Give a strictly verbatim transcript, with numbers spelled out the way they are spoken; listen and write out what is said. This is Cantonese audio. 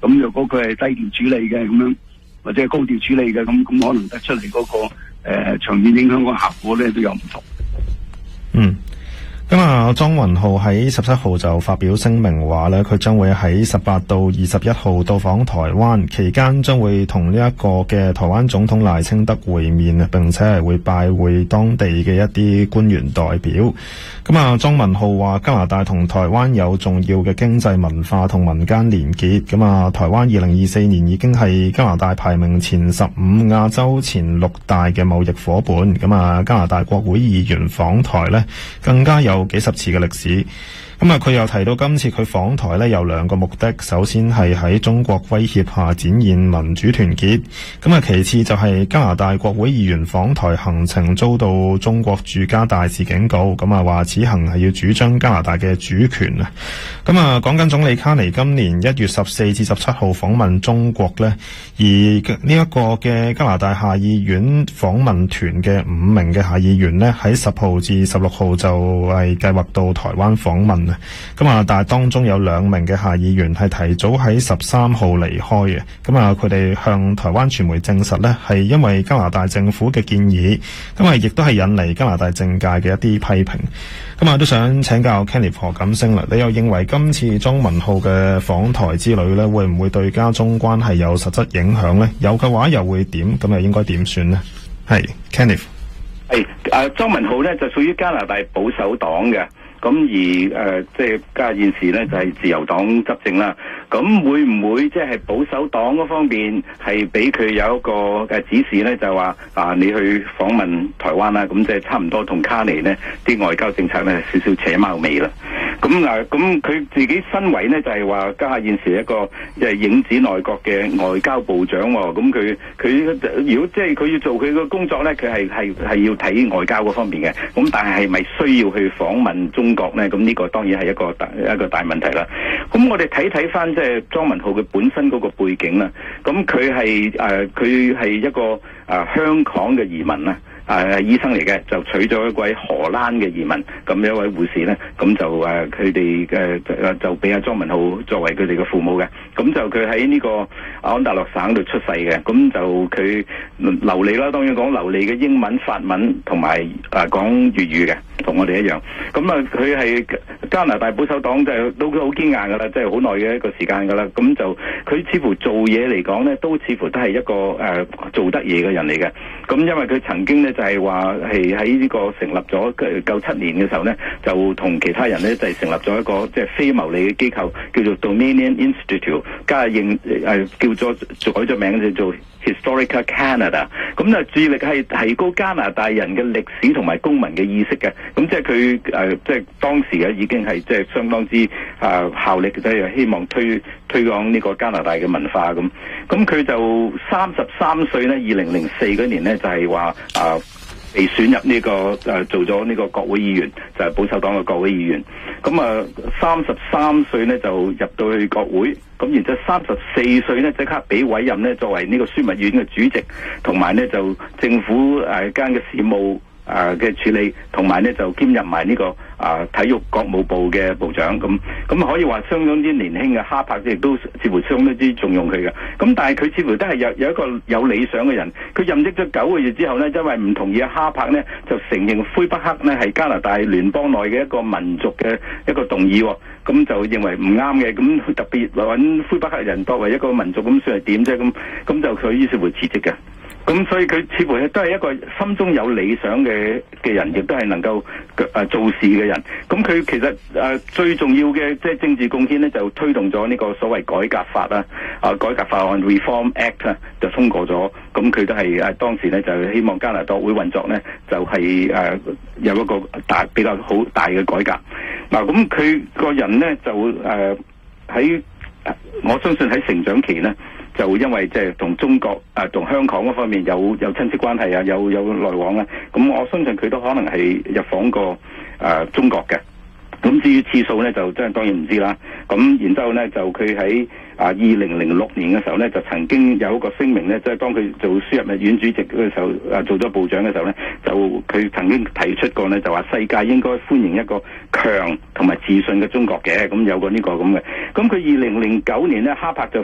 咁若果佢係低調處理嘅咁樣，或者係高調處理嘅，咁咁可能得出嚟嗰、那個誒、呃、長遠影響個效果咧都有唔同。 嗯。咁啊，莊雲浩喺十七號就發表聲明話咧，佢將會喺十八到二十一號到訪台灣，期間將會同呢一個嘅台灣總統賴清德會面啊，並且係會拜會當地嘅一啲官員代表。咁啊，莊雲浩話加拿大同台灣有重要嘅經濟文化同民間連結。咁啊，台灣二零二四年已經係加拿大排名前十五、亞洲前六大嘅貿易夥伴。咁啊，加拿大國會議員訪台咧，更加有有幾十次嘅歷史。咁啊，佢又提到今次佢訪台呢有兩個目的，首先係喺中國威脅下展現民主團結，咁啊其次就係加拿大國會議員訪台行程遭到中國駐加大使警告，咁啊話此行係要主張加拿大嘅主權啊。咁啊講緊總理卡尼今年一月十四至十七號訪問中國呢，而呢一個嘅加拿大下議院訪問團嘅五名嘅下議員呢，喺十號至十六號就係計劃到台灣訪問。咁啊，但係當中有兩名嘅下議員係提早喺十三號離開嘅。咁啊，佢哋向台灣傳媒證實呢，係因為加拿大政府嘅建議，咁啊，亦都係引嚟加拿大政界嘅一啲批評。咁啊，都想請教 Kenneth 何錦星啦，你又認為今次莊文浩嘅訪台之旅呢，會唔會對加中關係有實質影響呢？有嘅話又會點？咁又應該點算呢？係 Kenneth。 係誒，莊文浩呢就屬於加拿大保守黨嘅。咁而誒，即係家現時咧就係自由黨執政啦。咁會唔會即係保守黨嗰方面係俾佢有一個嘅指示咧？就話啊，你去訪問台灣啦。咁即係差唔多同卡尼呢啲外交政策咧少少扯貓尾啦。咁啊，咁佢自己身為呢，就係話家下現時一個即係影子內閣嘅外交部長喎。咁佢佢如果即係佢要做佢個工作咧，佢係係係要睇外交嗰方面嘅。咁但係係咪需要去訪問中國咧？咁呢個當然係一個大一個大問題啦。咁我哋睇睇翻即係莊文浩佢本身嗰個背景啦。咁佢係誒佢係一個誒、呃、香港嘅移民啦。誒、啊、醫生嚟嘅，就娶咗一位荷蘭嘅移民，咁一位護士咧，咁就誒佢哋嘅誒就俾阿莊文浩作為佢哋嘅父母嘅，咁就佢喺呢個安大略省度出世嘅，咁就佢流利啦，當然講流利嘅英文、法文同埋誒講粵語嘅，同我哋一樣。咁啊，佢係加拿大保守黨就都好堅硬噶啦，即係好耐嘅一個時間噶啦。咁就佢似乎做嘢嚟講咧，都似乎都係一個誒、呃、做得嘢嘅人嚟嘅。咁因為佢曾經咧。就係話係喺呢個成立咗九七年嘅時候呢，就同其他人呢，就係、是、成立咗一個即係、就是、非牟利嘅機構，叫做 Dominion Institute， 加認誒、呃、叫做改咗名叫做 Historica Canada。咁啊，致力係提高加拿大人嘅歷史同埋公民嘅意識嘅。咁即係佢誒即係當時咧已經係即係相當之誒、呃、效力，即、就、係、是、希望推推廣呢個加拿大嘅文化咁。咁佢就三十三歲呢，二零零四嗰年呢，就係話啊。被選入呢、這個誒、呃、做咗呢個國會議員，就係、是、保守黨嘅國會議員。咁啊，三十三歲呢就入到去國會，咁然之後三十四歲呢即刻俾委任呢作為呢個樞密院嘅主席，同埋呢就政府誒間嘅事務誒嘅處理，同埋呢就兼任埋呢、這個啊體育國務部嘅部長。咁咁可以話相當之年輕嘅哈柏亦都似乎相當之重用佢嘅。咁但係佢似乎都係有有一個有理想嘅人。佢任職咗九個月之後呢，因為唔同意哈柏呢，就承認魁北克呢係加拿大聯邦內嘅一個民族嘅一個動議。咁就認為唔啱嘅，咁特別揾魁北克人作為一個民族，咁算係點啫？咁咁就佢於是會辭職嘅。咁所以佢似乎都係一個心中有理想嘅嘅人，亦都係能夠誒、呃、做事嘅人。咁佢其實誒、呃、最重要嘅即係政治貢獻咧，就推動咗呢個所謂改革法啦，啊改革法案 Reform Act 啊，就通過咗。咁佢都係誒當時咧就希望加拿大會運作咧，就係、是、誒、呃、有一個大比較好大嘅改革。嗱、啊，咁佢個人咧就誒喺、呃、我相信喺成長期咧。就因為即係同中國啊，同香港嗰方面有有親戚關係啊，有有來往啊，咁我相信佢都可能係入訪過誒、呃、中國嘅。咁至於次數咧，就真係當然唔知啦。咁然之後咧，就佢喺啊二零零六年嘅時候咧，就曾經有一個聲明咧，即係當佢做樞密院主席嘅時候，啊做咗部長嘅時候咧，就佢曾經提出過咧，就話世界應該歡迎一個強同埋自信嘅中國嘅，咁有個呢個咁嘅。咁佢二零零九年咧，哈柏就